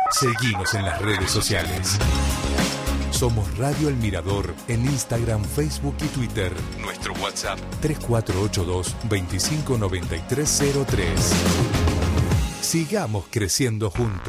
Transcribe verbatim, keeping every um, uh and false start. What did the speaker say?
Seguinos en las redes sociales. Somos Radio El Mirador en Instagram, Facebook y Twitter. Nuestro WhatsApp tres cuatro ocho dos, dos cinco nueve tres cero tres. Sigamos creciendo juntos.